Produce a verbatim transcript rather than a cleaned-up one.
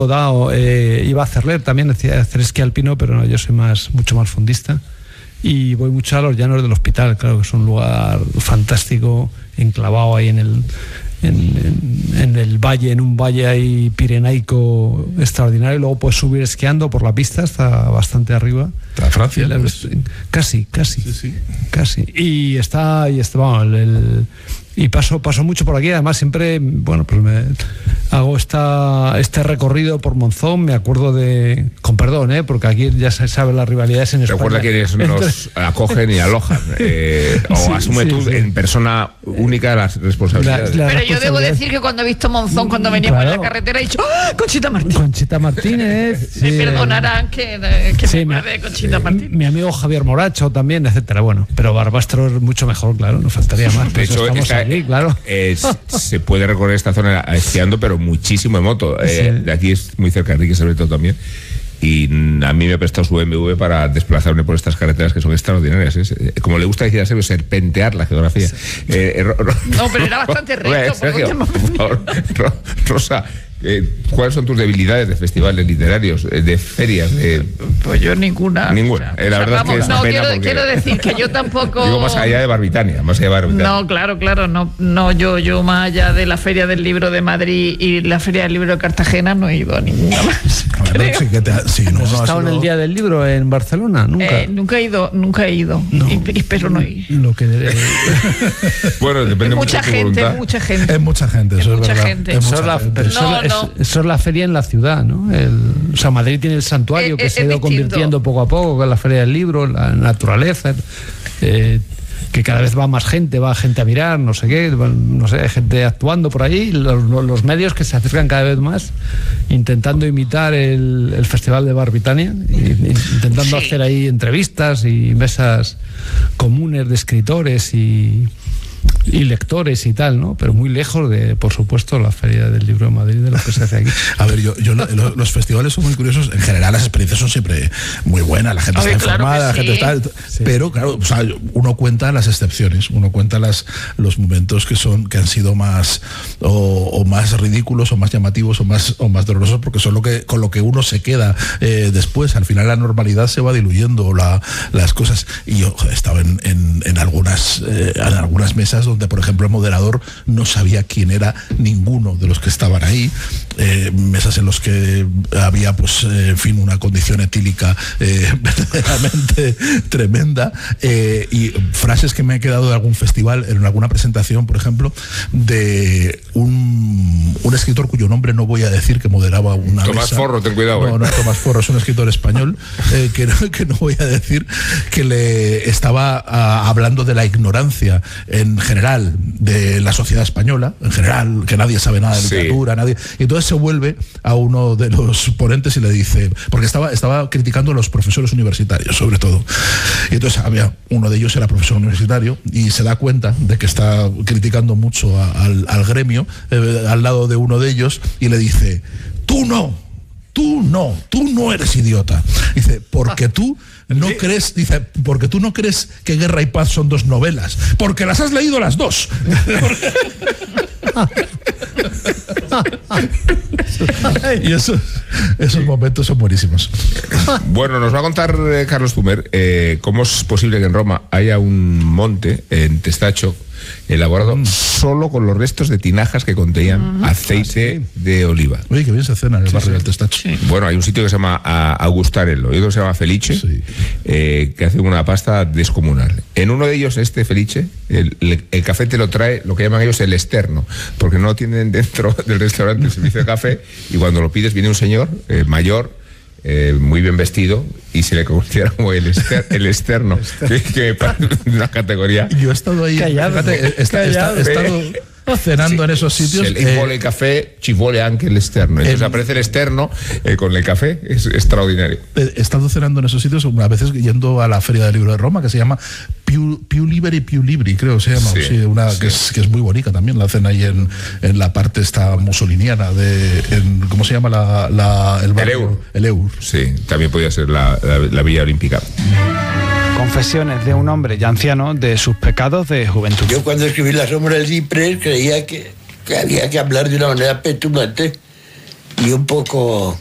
dado, eh, iba a hacerler también, decía hacer esquí alpino, pero no, yo soy más, mucho más fondista. Y voy mucho a los llanos del Hospital, claro que es un lugar fantástico, enclavado ahí en el, en, en, en el valle, en un valle ahí pirenaico extraordinario. Luego puedes subir esquiando por la pista hasta bastante arriba. ¿Está Francia? El, Pues. Casi, casi, Sí, sí. casi. Y está, y está, vamos, el, el y paso, paso mucho por aquí, además siempre, bueno, pues me hago esta, este recorrido por Monzón, me acuerdo de, con perdón, ¿eh? Porque aquí ya se saben las rivalidades en España. Recuerda que nos acogen y alojan, eh, o Sí, asume sí, tú sí. en persona única las responsabilidades. La- la- Pero yo debo decir que cuando he visto Monzón, cuando veníamos Claro. en la carretera, he dicho ¡Ah, Conchita Martín! Conchita Martínez. Me sí, perdonarán que, que sí, me mi, acuerde de Conchita eh, Martín. mi amigo Javier Moracho también, etcétera. Bueno, pero Barbastro es mucho mejor, claro, nos faltaría más. De Por eso hecho, estamos esta- aquí, claro. es- se puede recorrer esta zona esquiando, pero muchísimo en moto. Eh, Sí. De aquí es muy cerca, Enrique, sobre todo también. Y mm, a mí me ha prestado su B M W para desplazarme por estas carreteras que son extraordinarias. ¿eh? Eh, Como le gusta decir a Sergio, serpentear la geografía. Eh, eh, Ro- Ro- No, pero era bastante recto, Oye, por Sergio, último. por favor, Ro- Rosa, eh, ¿cuáles son tus debilidades de festivales literarios, eh, de ferias? De... Pues yo ninguna. Ninguna. Eh, la verdad es que es una no, pena quiero, porque- quiero decir que yo tampoco. Digo, más allá de Barbitania, más allá de Barbitania. No, claro, claro, no, no, yo, yo más allá de la Feria del Libro de Madrid y la Feria del Libro de Cartagena no he ido a ninguna más. Bueno, creo. sí que te ha- sí, no, ¿Has no ha estado en sido- el Día del Libro en Barcelona? Nunca. Eh, nunca he ido, nunca he ido. No. Y, y espero no ir. Lo que eh, Bueno, depende mucho Mucha de tu gente, voluntad. mucha gente. Es mucha gente, Es eso es mucha verdad. gente. Es eso, mucha es la, gente. pero eso, No, es, no. eso es la feria en la ciudad, ¿no? El, o sea, Madrid tiene el santuario Eh, que eh, se ha es ido distinto. convirtiendo poco a poco con la feria del libro, la naturaleza, eh, que cada vez va más gente, va gente a mirar, no sé qué, no sé, hay gente actuando por allí, los, los medios que se acercan cada vez más, intentando imitar el, el Festival de Barbitania, y- y intentando Sí. hacer ahí entrevistas y mesas comunes de escritores y y lectores y tal, ¿no? Pero muy lejos de, por supuesto, la Feria del Libro de Madrid, de lo que se hace aquí. A ver, yo, yo lo- lo- los festivales son muy curiosos. En general, las experiencias son siempre muy buenas. La gente A ver, está claro informada, que la gente sí. está. Pero, claro, o sea, uno cuenta las excepciones, uno cuenta las, los momentos que son que han sido más o, o más ridículos o más llamativos o más o más dolorosos, porque son lo que con lo que uno se queda eh, después. Al final, la normalidad se va diluyendo, la, las cosas. Y yo joder, estaba en, en, en algunas eh, en algunas mesas donde, por ejemplo, el moderador no sabía quién era ninguno de los que estaban ahí, eh, mesas en los que había, pues, eh, en fin, una condición etílica eh, verdaderamente tremenda, eh, y frases que me he quedado de algún festival, en alguna presentación, por ejemplo, de un, un escritor cuyo nombre no voy a decir, que moderaba una Tomás mesa. Forro, ten cuidado, No, eh. no, Tomás Forro es un escritor español, eh, que, no, que no voy a decir, que le estaba ah, hablando de la ignorancia en general de la sociedad española, en general, que nadie sabe nada de Sí. literatura, nadie. Y entonces se vuelve a uno de los ponentes y le dice, porque estaba, estaba criticando a los profesores universitarios, sobre todo. Y entonces había, uno de ellos era profesor universitario y se da cuenta de que está criticando mucho a- al, al gremio, eh, al lado de uno de ellos, y le dice, tú no, tú no, tú no eres idiota. Dice, porque tú no crees, dice, porque tú no crees que Guerra y Paz son dos novelas, porque las has leído las dos. Y esos, esos momentos son buenísimos. Bueno, nos va a contar eh, Carlos Tumer eh, cómo es posible que en Roma haya un monte en Testacho elaborado Mm. solo con los restos de tinajas que contenían aceite de oliva. Oye, que bien se cena en el barrio del Testacho. Bueno, hay un sitio que se llama ah, Augustarello y otro que se llama Felice, Sí. eh, que hace una pasta descomunal. En uno de ellos, este Felice, el, el- el café te lo trae lo que llaman ellos el externo, porque no tienen dentro del restaurante el servicio de café, y cuando lo pides viene un señor eh, mayor, eh, muy bien vestido, y se le considera como el, exter- el externo, que, que me parece una categoría. Yo he estado ahí, Callado. fíjate, he, esta- he esta- he estado cenando en esos sitios. El eh, vuole café, ci vuole anche el externo. Entonces el- aparece el externo eh, con el café, es extraordinario. He estado cenando en esos sitios, a veces yendo a la Feria del Libro de Roma, que se llama Più, Più Liberi, Più Libri, creo que se llama. Sí, Sí, una, sí. Que, es, que es muy bonita también, la cena ahí en, en la parte esta mussoliniana de, en, ¿cómo se llama? La, la, el barrio? Eur. El Eur. Sí, también podía ser la, la, la Villa Olímpica. Confesiones de un hombre ya anciano de sus pecados de juventud. Yo cuando escribí La sombra del ciprés creía que, que había que hablar de una manera petulante y un poco